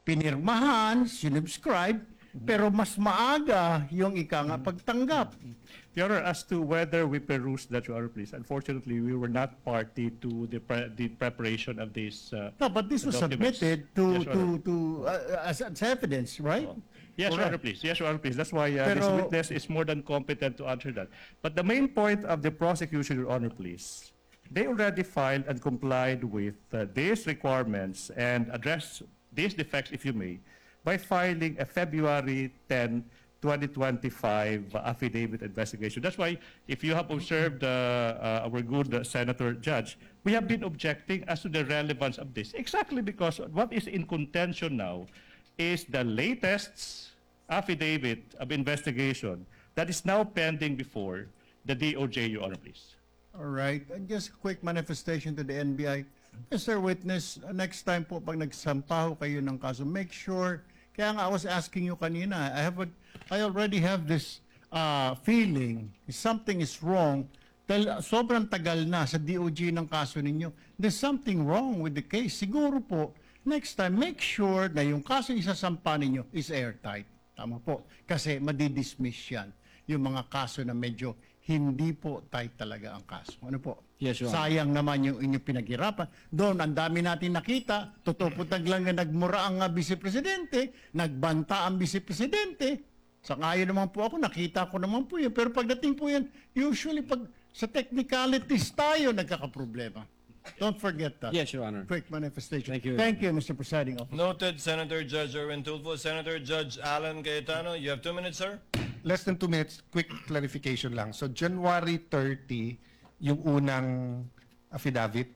pinirmahan, sinubscribe, pero mas maaga yung ika nga pagtanggap. Your Honor, as to whether we perused that, Your Honor, please, unfortunately, we were not party to the preparation of this. No, but this was documents. submitted Yes, Your Honor. as evidence, right? Yes, Your Honor, Correct. please. Yes, Your Honor, please. That's why this Pero- witness is more than competent to answer that. But the main point of the prosecution, Your Honor, please, they already filed and complied with these requirements and addressed these defects, if you may, by filing a February 10, 2025 affidavit investigation. That's why, if you have observed our good Senator Judge, we have been objecting as to the relevance of this. Exactly because what is in contention now is the latest affidavit of investigation that is now pending before the DOJ, Your Honor, please. All right. And just a quick manifestation to the NBI. Mr. Witness, next time po pag nagsampaho kayo ng kaso, make sure, kaya nga I was asking you kanina, I already have this feeling something is wrong dahil sobrang tagal na sa DOJ ng kaso ninyo. There's something wrong with the case. Siguro po, next time, make sure na yung kaso isasampa ninyo is airtight. Tama po. Kasi madidismiss yan. Yung mga kaso na medyo hindi po tight talaga ang kaso. Ano po? Yes, Your Honor. Sayang naman yung inyong pinaghirapan. Doon, ang dami natin nakita. Totoo po lang na nagmura ang vice-presidente, nagbanta ang vice-presidente. Sangayon naman po ako, nakita ko naman po yun. Pero pagdating po yan, usually pag sa technicalities tayo nagkakaproblema. Don't forget that. Yes, Your Honor. Quick manifestation. Thank you. Thank you, Mr. Presiding Officer. Noted, Senator Judge Erwin Tulfo. Senator Judge Alan Cayetano, you have 2 minutes, sir. Less than 2 minutes, quick clarification lang. So January 30, yung unang affidavit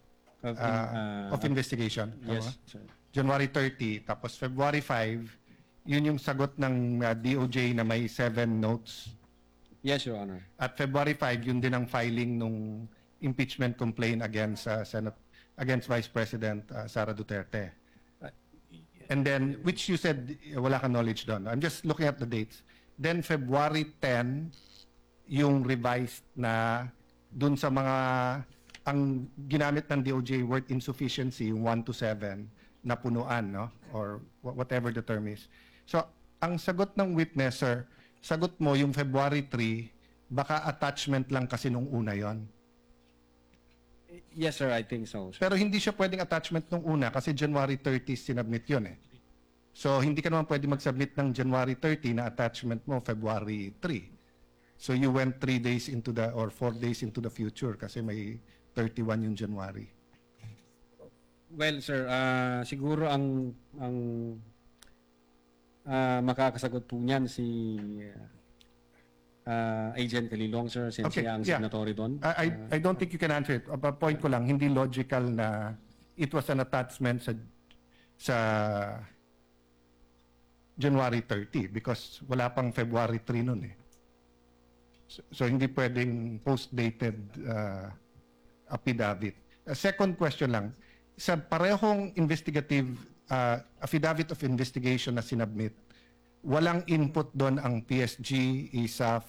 of investigation. Yes, Tama? sir. January 30, tapos February 5, yun yung sagot ng DOJ na may 7 notes. Yes, Your Honor. At February 5, yun din ang filing nung impeachment complaint against against Vice President Sara Duterte. And then, which you said wala kang knowledge doon. I'm just looking at the dates. Then February 10, yung revised na dun sa mga ang ginamit ng DOJ word insufficiency, yung 1 to 7 na punuan, no? Or whatever the term is. So, ang sagot ng witness, sir, sagot mo yung February 3, baka attachment lang kasi nung una yon. Yes, sir, I think so, sir. Pero hindi siya pwedeng attachment nung una kasi January 30 sinubmit yun eh. So, hindi ka naman pwede mag-submit ng January 30 na attachment mo February 3. So, you went 3 days into the, or 4 days into the future kasi may 31 yung January. Well, sir, siguro ang makakasagot po niyan si Agent Calilong, sir, since Okay, siya ang yeah. signatory doon. I don't think you can answer it. Point ko lang, hindi logical na it was an attachment sa January 30 because wala pang February 3 nun eh. So hindi pwedeng post-dated affidavit. Second question lang, sa parehong investigative affidavit of investigation na sinubmit, walang input doon ang PSG, ISAF,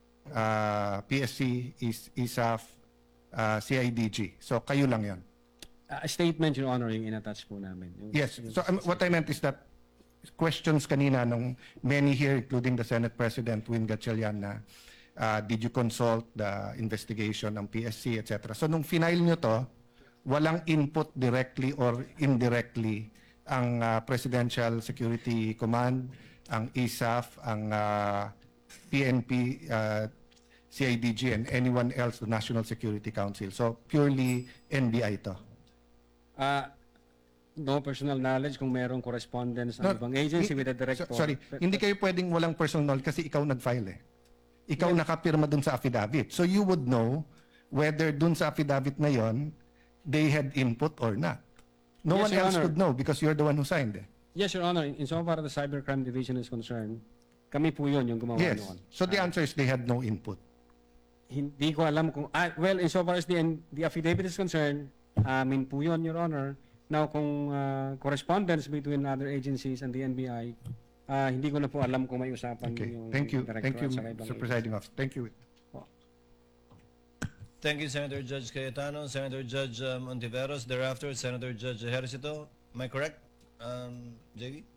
PSC, ISAF, CIDG. So kayo lang yan. A statement, Your Honor, yung in-attach po namin. Yes. So what I meant is that questions kanina nung many here, including the Senate President, Win Gatchalian, na did you consult the investigation ng PSC, etc. So nung final nyo to, walang input directly or indirectly ang Presidential Security Command, ang ISAF, ang PNP, CIDG, and anyone else, the National Security Council. So purely NBI to. No personal knowledge kung merong correspondence ng ibang agency with the director. Sorry, hindi kayo pwedeng walang personal knowledge kasi ikaw nag-file eh. Ikaw nakapirma dun sa affidavit. So you would know whether dun sa affidavit na yon they had input or not. No Yes, one Your else Honor. could know because you're the one who signed eh. Yes, Your Honor. Insofar the Cybercrime Division is concerned, kami po yun yung gumawa Yes. noon. So the answer is they had no input. Hindi ko alam kung... well, insofar as the affidavit is concerned, amin po yun, Your Honor. Now, kung correspondence between other agencies and the NBI, hindi ko na po alam kung may usapan Okay. yung Thank you. director Thank you, at saka ibang Mr. agency. Presiding Officer. Thank you. Thank you, Senator Judge Cayetano. Senator Judge Ontiveros. Thereafter, Senator Judge Ejercito. Am I correct, JV?